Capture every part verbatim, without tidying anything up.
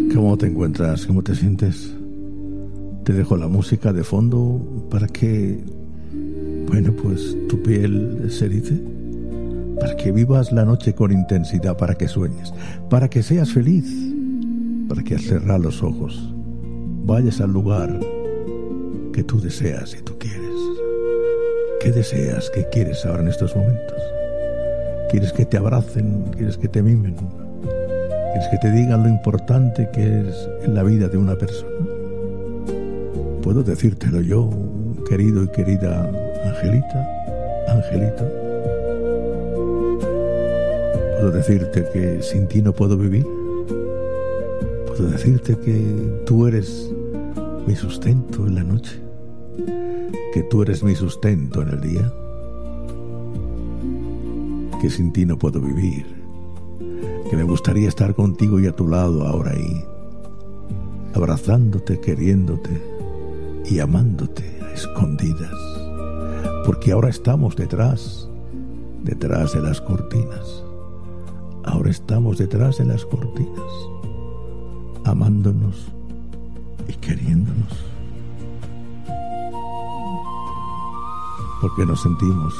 ¿Cómo te encuentras? ¿Cómo te sientes? Te dejo la música de fondo para que, bueno, pues tu piel se erice, para que vivas la noche con intensidad, para que sueñes, para que seas feliz, para que al cerrar los ojos vayas al lugar que tú deseas y tú quieres. ¿Qué deseas? ¿Qué quieres ahora en estos momentos? ¿Quieres que te abracen? ¿Quieres que te mimen? ¿Quieres que te digan lo importante que es en la vida de una persona? Puedo decírtelo yo, querido y querida Angelita, Angelito. Puedo decirte que sin ti no puedo vivir. Puedo decirte que tú eres mi sustento en la noche, que tú eres mi sustento en el día, que sin ti no puedo vivir, que me gustaría estar contigo y a tu lado ahora ahí, abrazándote, queriéndote y amándote a escondidas, porque ahora estamos detrás, detrás de las cortinas, ahora estamos detrás de las cortinas, amándonos y queriéndonos, porque nos sentimos,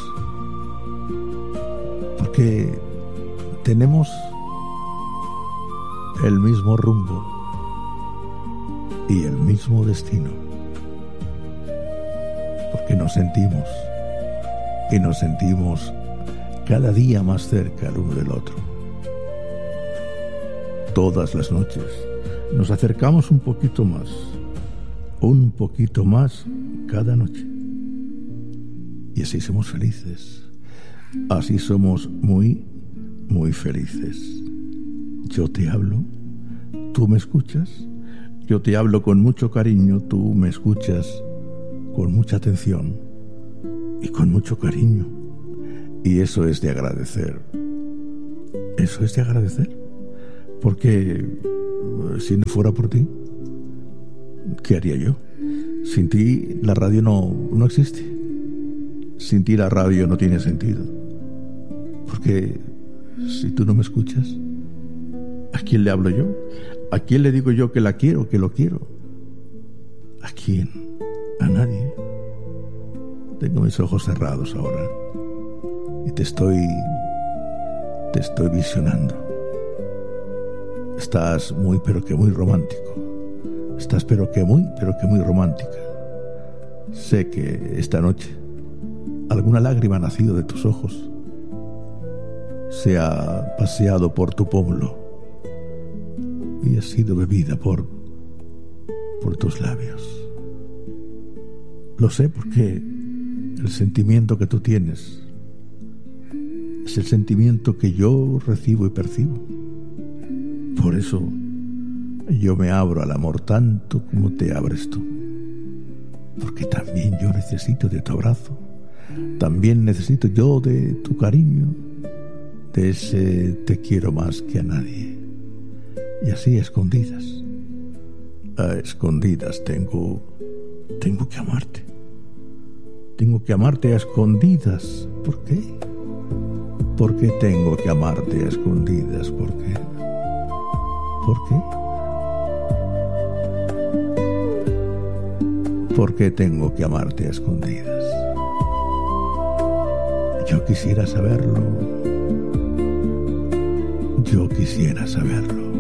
porque tenemos el mismo rumbo y el mismo destino, porque nos sentimos y nos sentimos cada día más cerca el uno del otro. Todas las noches nos acercamos un poquito más, un poquito más cada noche. Y así somos felices, así somos muy, muy felices. Yo te hablo, tú me escuchas, yo te hablo con mucho cariño, tú me escuchas con mucha atención y con mucho cariño. Y eso es de agradecer, eso es de agradecer, porque si no fuera por ti, ¿qué haría yo? Sin ti la radio no, no existe. Sin ti la radio no tiene sentido. Porque si tú no me escuchas, ¿a quién le hablo yo? ¿A quién le digo yo que la quiero, que lo quiero? ¿A quién? A nadie. Tengo mis ojos cerrados ahora y te estoy te estoy visionando. Estás muy pero que muy romántico. Estás pero que muy pero que muy romántica. Sé que esta noche alguna lágrima ha nacido de tus ojos, se ha paseado por tu pómulo y ha sido bebida por por tus labios. Lo sé porque el sentimiento que tú tienes es el sentimiento que yo recibo y percibo. Por eso yo me abro al amor tanto como te abres tú, porque también yo necesito de tu abrazo, también necesito yo de tu cariño, de ese te quiero más que a nadie. Y así a escondidas, a escondidas tengo, tengo que amarte. Tengo que amarte a escondidas. ¿Por qué? ¿Por qué tengo que amarte a escondidas? ¿Por qué? ¿Por qué? ¿Por qué tengo que amarte a escondidas? Yo quisiera saberlo. Yo quisiera saberlo.